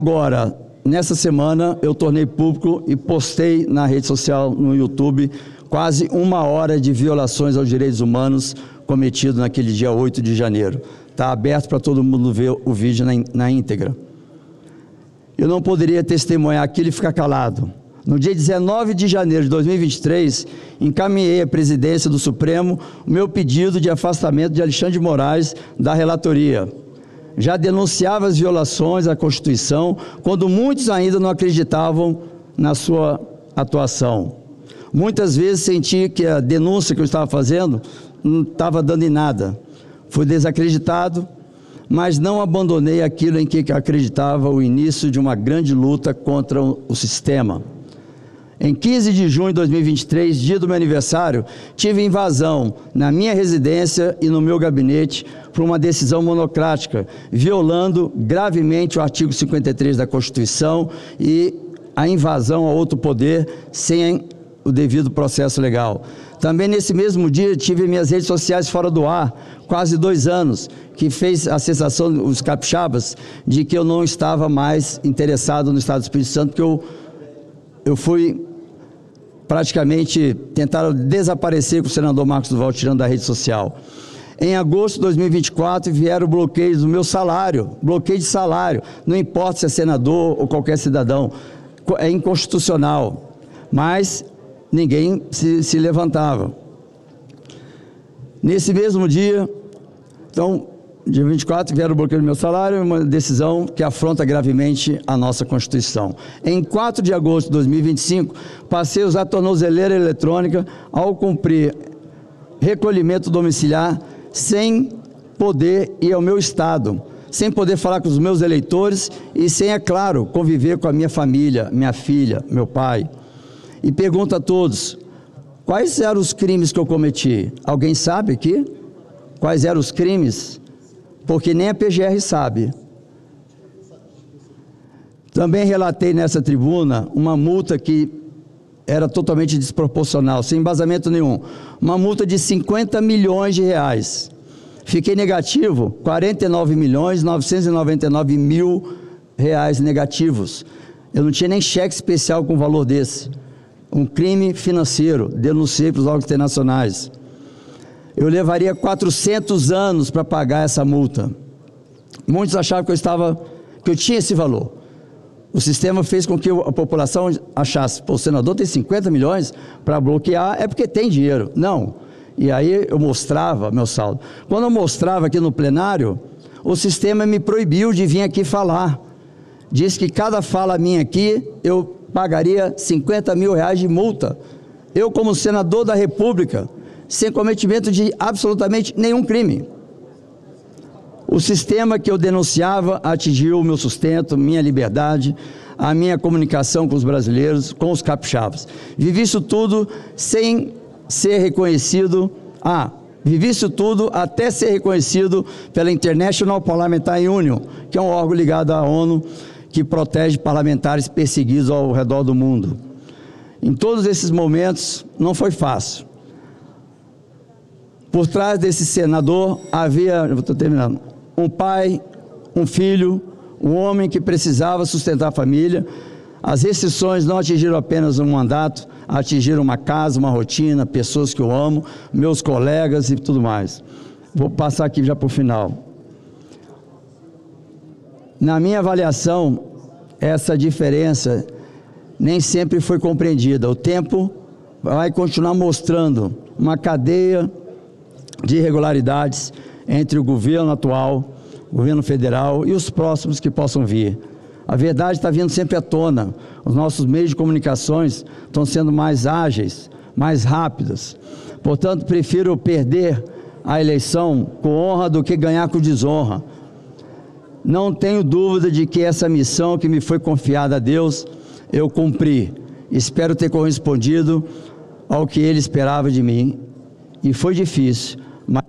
Agora, nessa semana, eu tornei público e postei na rede social, no YouTube, quase 1 hora de violações aos direitos humanos cometidos naquele dia 8 de janeiro. Está aberto para todo mundo ver o vídeo na íntegra. Eu não poderia testemunhar aquilo e ficar calado. No dia 19 de janeiro de 2023, encaminhei à presidência do Supremo o meu pedido de afastamento de Alexandre de Moraes da relatoria. Já denunciava as violações à Constituição, quando muitos ainda não acreditavam na sua atuação. Muitas vezes senti que a denúncia que eu estava fazendo não estava dando em nada. Fui desacreditado, mas não abandonei aquilo em que acreditava, o início de uma grande luta contra o sistema. Em 15 de junho de 2023, dia do meu aniversário, tive invasão na minha residência e no meu gabinete por uma decisão monocrática, violando gravemente o artigo 53 da Constituição e a invasão a outro poder sem o devido processo legal. Também nesse mesmo dia tive minhas redes sociais fora do ar, quase 2 anos, que fez a sensação dos capixabas de que eu não estava mais interessado no Estado do Espírito Santo, porque eu fui praticamente tentaram desaparecer com o senador Marcos Duval, tirando da rede social. Em agosto de 2024 vieram bloqueios do meu salário, bloqueio de salário, não importa se é senador ou qualquer cidadão, é inconstitucional, mas ninguém se levantava. Nesse mesmo dia, então, dia 24, vieram o bloqueio do meu salário, uma decisão que afronta gravemente a nossa Constituição. Em 4 de agosto de 2025, passei a usar a tornozeleira eletrônica ao cumprir recolhimento domiciliar sem poder ir ao meu estado, sem poder falar com os meus eleitores e sem, é claro, conviver com a minha família, minha filha, meu pai. E pergunto a todos, quais eram os crimes que eu cometi? Alguém sabe aqui? Quais eram os crimes? Porque nem a PGR sabe. Também relatei nessa tribuna uma multa que era totalmente desproporcional, sem embasamento nenhum. Uma multa de 50 milhões de reais. Fiquei negativo, 49.999.000 reais negativos. Eu não tinha nem cheque especial com valor desse. Um crime financeiro, denunciei para os órgãos internacionais. Eu levaria 400 anos para pagar essa multa. Muitos achavam que eu tinha esse valor. O sistema fez com que a população achasse, pô, o senador tem 50 milhões para bloquear, é porque tem dinheiro. Não. E aí eu mostrava meu saldo. Quando eu mostrava aqui no plenário, o sistema me proibiu de vir aqui falar. Disse que cada fala minha aqui, eu pagaria 50 mil reais de multa. Eu, como senador da República, sem cometimento de absolutamente nenhum crime. O sistema que eu denunciava atingiu o meu sustento, minha liberdade, a minha comunicação com os brasileiros, com os capixabas. Vivi isso tudo sem ser reconhecido, vivi isso tudo até ser reconhecido pela International Parliamentary Union, que é um órgão ligado à ONU, que protege parlamentares perseguidos ao redor do mundo. Em todos esses momentos, não foi fácil. Por trás desse senador havia, estou terminando, um pai, um filho, um homem que precisava sustentar a família. As restrições não atingiram apenas um mandato, atingiram uma casa, uma rotina, pessoas que eu amo, meus colegas e tudo mais. Vou passar aqui já para o final. Na minha avaliação, essa diferença nem sempre foi compreendida. O tempo vai continuar mostrando uma cadeia de irregularidades entre o governo atual, o governo federal e os próximos que possam vir. A verdade está vindo sempre à tona. Os nossos meios de comunicações estão sendo mais ágeis, mais rápidos. Portanto, prefiro perder a eleição com honra do que ganhar com desonra. Não tenho dúvida de que essa missão que me foi confiada a Deus, eu cumpri. Espero ter correspondido ao que Ele esperava de mim. E foi difícil, mas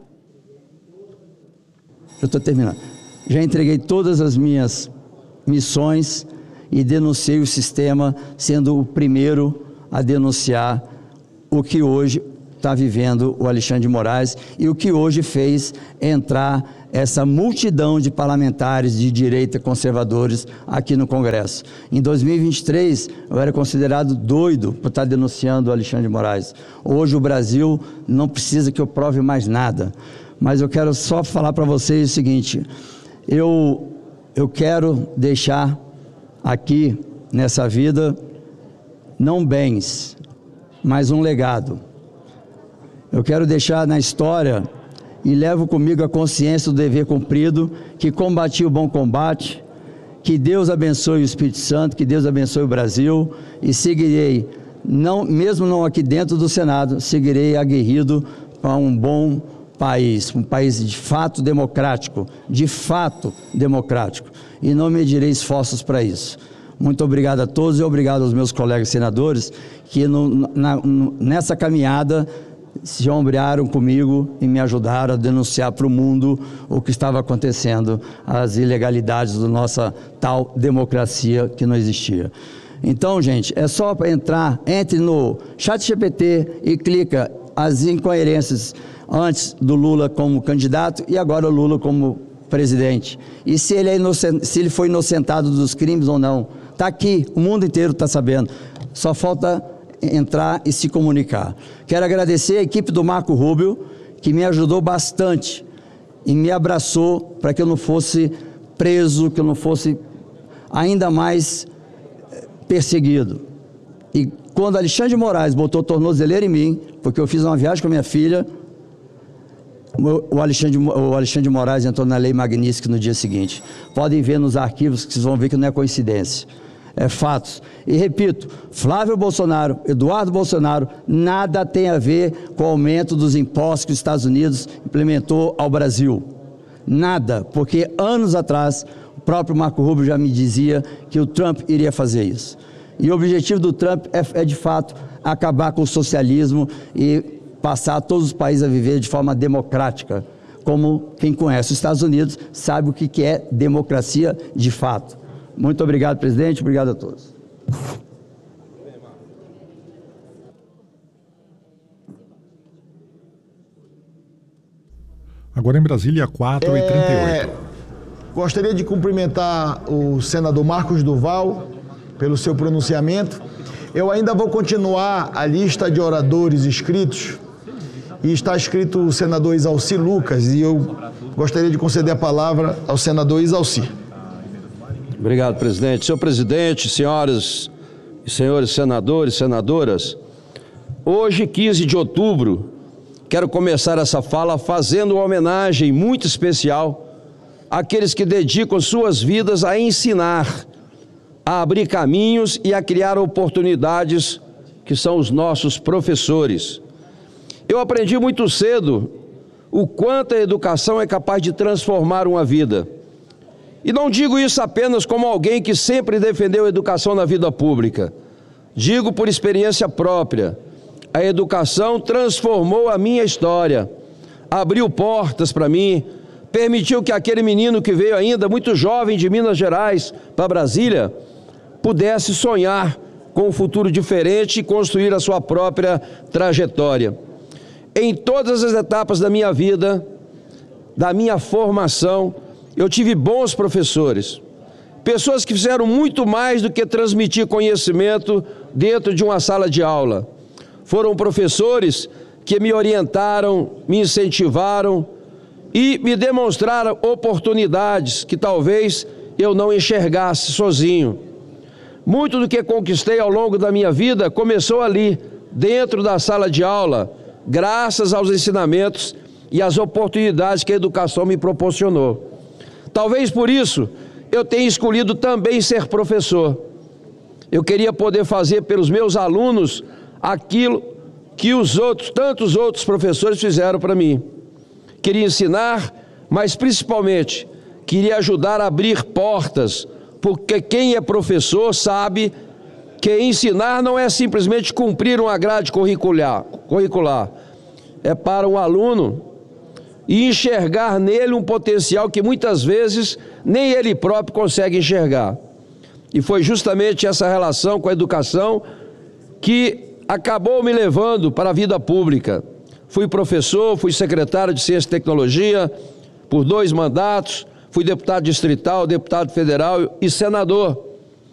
eu estou terminando. Já entreguei todas as minhas missões e denunciei o sistema, sendo o primeiro a denunciar o que hoje está vivendo o Alexandre de Moraes e o que hoje fez entrar essa multidão de parlamentares de direita conservadores aqui no Congresso. Em 2023, eu era considerado doido por estar denunciando o Alexandre de Moraes. Hoje o Brasil não precisa que eu prove mais nada. Mas eu quero só falar para vocês o seguinte, eu quero deixar aqui nessa vida não bens, mas um legado. Eu quero deixar na história e levo comigo a consciência do dever cumprido, que combati o bom combate, que Deus abençoe o Espírito Santo, que Deus abençoe o Brasil, e seguirei, mesmo não aqui dentro do Senado, seguirei aguerrido para um bom país, um país de fato democrático, e não medirei esforços para isso. Muito obrigado a todos e obrigado aos meus colegas senadores que nessa caminhada se ombrearam comigo e me ajudaram a denunciar para o mundo o que estava acontecendo, as ilegalidades da nossa tal democracia que não existia. Então, gente, é só para entre no ChatGPT e clica as incoerências antes do Lula como candidato e agora o Lula como presidente. E se ele foi inocentado dos crimes ou não. Está aqui, o mundo inteiro está sabendo. Só falta entrar e se comunicar. Quero agradecer a equipe do Marco Rubio, que me ajudou bastante e me abraçou para que eu não fosse preso, que eu não fosse ainda mais perseguido. E quando Alexandre de Moraes botou tornozeleira em mim, porque eu fiz uma viagem com a minha filha, o Alexandre de Moraes entrou na Lei Magnitsky no dia seguinte. Podem ver nos arquivos que vocês vão ver que não é coincidência. É fatos. E repito, Flávio Bolsonaro, Eduardo Bolsonaro, nada tem a ver com o aumento dos impostos que os Estados Unidos implementou ao Brasil. Nada, porque anos atrás o próprio Marco Rubio já me dizia que o Trump iria fazer isso. E o objetivo do Trump é de fato acabar com o socialismo e passar todos os países a viver de forma democrática, como quem conhece os Estados Unidos sabe o que é democracia de fato. Muito obrigado, presidente. Obrigado a todos. Agora em Brasília, 4h38. Gostaria de cumprimentar o senador Marcos Duval pelo seu pronunciamento. Eu ainda vou continuar a lista de oradores inscritos e está escrito o senador Isalci Lucas e eu gostaria de conceder a palavra ao senador Isalci. Obrigado, presidente. Senhor presidente, senhoras e senhores senadores, senadoras, hoje, 15 de outubro, quero começar essa fala fazendo uma homenagem muito especial àqueles que dedicam suas vidas a ensinar, a abrir caminhos e a criar oportunidades, que são os nossos professores. Eu aprendi muito cedo o quanto a educação é capaz de transformar uma vida. E não digo isso apenas como alguém que sempre defendeu a educação na vida pública. Digo por experiência própria. A educação transformou a minha história, abriu portas para mim, permitiu que aquele menino que veio ainda muito jovem de Minas Gerais para Brasília pudesse sonhar com um futuro diferente e construir a sua própria trajetória. Em todas as etapas da minha vida, da minha formação, eu tive bons professores, pessoas que fizeram muito mais do que transmitir conhecimento dentro de uma sala de aula. Foram professores que me orientaram, me incentivaram e me demonstraram oportunidades que talvez eu não enxergasse sozinho. Muito do que conquistei ao longo da minha vida começou ali, dentro da sala de aula, graças aos ensinamentos e às oportunidades que a educação me proporcionou. Talvez por isso eu tenha escolhido também ser professor. Eu queria poder fazer pelos meus alunos aquilo que tantos outros professores fizeram para mim. Queria ensinar, mas principalmente queria ajudar a abrir portas, porque quem é professor sabe que ensinar não é simplesmente cumprir uma grade curricular. É para um aluno e enxergar nele um potencial que muitas vezes nem ele próprio consegue enxergar. E foi justamente essa relação com a educação que acabou me levando para a vida pública. Fui professor, fui secretário de Ciência e Tecnologia, por 2 mandatos, fui deputado distrital, deputado federal e senador.